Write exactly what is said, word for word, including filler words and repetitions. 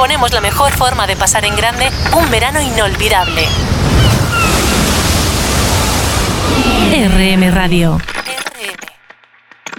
proponemos la mejor forma de pasar en grande un verano inolvidable. R M Radio.